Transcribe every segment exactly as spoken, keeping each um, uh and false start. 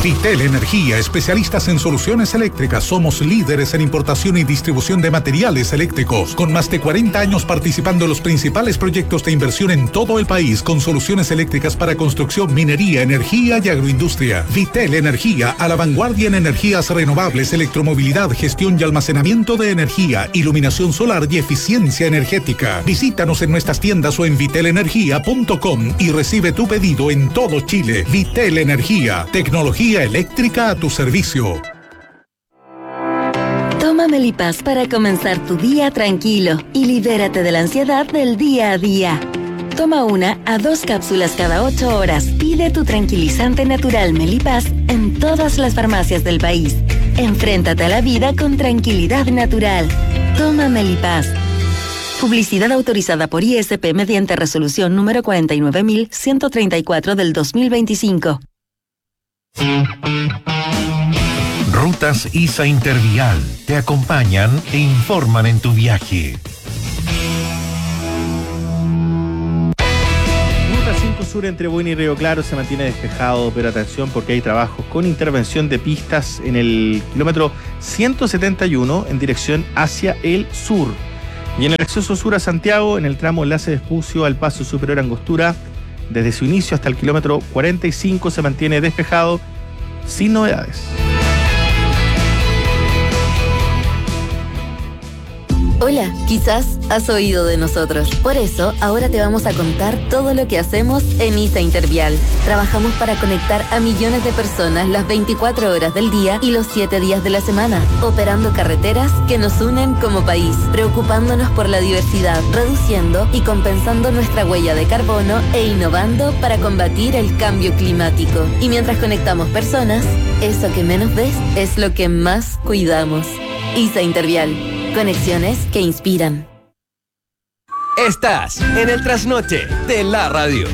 Vitel Energía, especialistas en soluciones eléctricas. Somos líderes en importación y distribución de materiales eléctricos, con más de cuarenta años participando en los principales proyectos de inversión en todo el país, con soluciones eléctricas para construcción, minería, energía y agroindustria. Vitel Energía, a la vanguardia en energías renovables, electromovilidad, gestión y almacenamiento de energía, iluminación solar y eficiencia energética. Visítanos en nuestras tiendas o en vitel energía punto com y recibe tu pedido en todo Chile. Vitel Energía, tecnología eléctrica a tu servicio. Toma Melipaz para comenzar tu día tranquilo y libérate de la ansiedad del día a día. Toma una a dos cápsulas cada ocho horas. Pide tu tranquilizante natural Melipaz en todas las farmacias del país. Enfréntate a la vida con tranquilidad natural. Toma Melipaz. Publicidad autorizada por I S P mediante resolución número cuarenta y nueve mil ciento treinta y cuatro del dos mil veinticinco. Rutas I S A Intervial te acompañan e informan en tu viaje. Ruta cinco Sur entre Buin y Río Claro se mantiene despejado, pero atención porque hay trabajos con intervención de pistas en el kilómetro ciento setenta y uno en dirección hacia el sur. Y en el acceso sur a Santiago, en el tramo enlace de Espucio al Paso Superior Angostura, desde su inicio hasta el kilómetro cuarenta y cinco se mantiene despejado, sin novedades. Hola, quizás has oído de nosotros. Por eso, ahora te vamos a contar todo lo que hacemos en I S A Intervial. Trabajamos para conectar a millones de personas las veinticuatro horas del día y los siete días de la semana, operando carreteras que nos unen como país, preocupándonos por la diversidad, reduciendo y compensando nuestra huella de carbono e innovando para combatir el cambio climático. Y mientras conectamos personas, eso que menos ves es lo que más cuidamos. I S A Intervial. Conexiones que inspiran. Estás en el trasnoche de la radio.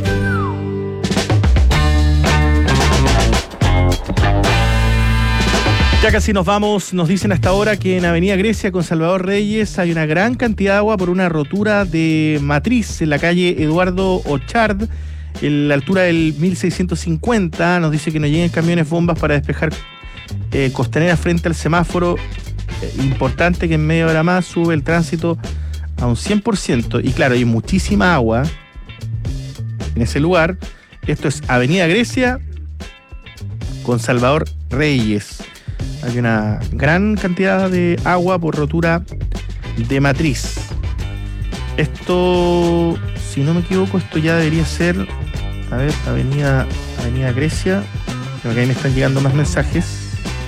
Ya casi nos vamos. Nos dicen hasta ahora que en Avenida Grecia con Salvador Reyes hay una gran cantidad de agua por una rotura de matriz en la calle Eduardo Ochard, en la altura del mil seiscientos cincuenta. Nos dice que no lleguen camiones bombas para despejar eh, Costanera frente al semáforo. Importante que en media hora más sube el tránsito a un cien por ciento. Y claro, hay muchísima agua en ese lugar. Esto es Avenida Grecia con Salvador Reyes. Hay una gran cantidad de agua por rotura de matriz. Esto, si no me equivoco, esto ya debería ser, a ver, Avenida, Avenida Grecia. Creo que ahí me están llegando más mensajes.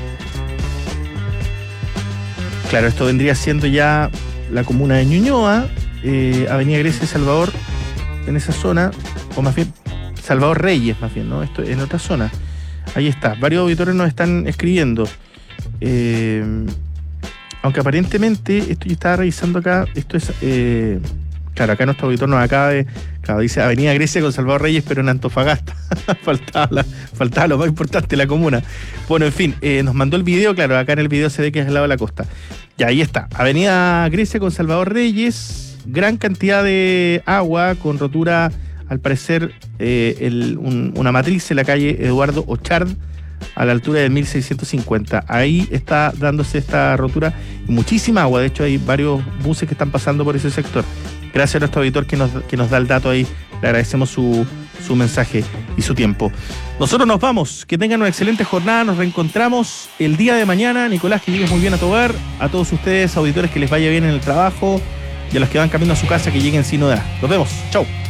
Claro, esto vendría siendo ya la comuna de Ñuñoa, eh, Avenida Grecia y Salvador, en esa zona, o más bien, Salvador Reyes, más bien, ¿no? Esto en otra zona. Ahí está. Varios auditores nos están escribiendo. Eh, aunque aparentemente, esto yo estaba revisando acá, esto es... Eh, claro, acá nuestro auditor nos acaba de... Claro, dice Avenida Grecia con Salvador Reyes, pero en Antofagasta. faltaba, la, faltaba lo más importante, la comuna. Bueno, en fin, eh, nos mandó el video, claro, acá en el video se ve que es al lado de la costa. Y ahí está, Avenida Grecia con Salvador Reyes, gran cantidad de agua con rotura, al parecer, eh, el, un, una matriz en la calle Eduardo Ochard, a la altura de mil seiscientos cincuenta. Ahí está dándose esta rotura y muchísima agua. De hecho, hay varios buses que están pasando por ese sector. Gracias a nuestro auditor que nos, que nos da el dato ahí. Le agradecemos su, su mensaje y su tiempo. Nosotros nos vamos. Que tengan una excelente jornada. Nos reencontramos el día de mañana. Nicolás, que llegues muy bien a tu hogar. A todos ustedes, auditores, que les vaya bien en el trabajo. Y a los que van camino a su casa, que lleguen sin novedad. Nos vemos. Chau.